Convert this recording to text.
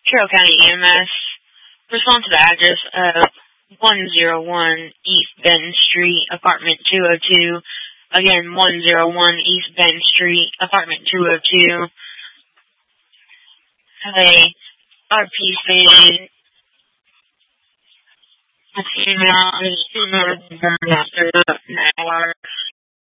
Carroll County EMS. Respond to the address of 101 East Benton Street, apartment 202. Again, 101 East Benton Street, apartment 202. Have a RP stated a female is after an hour.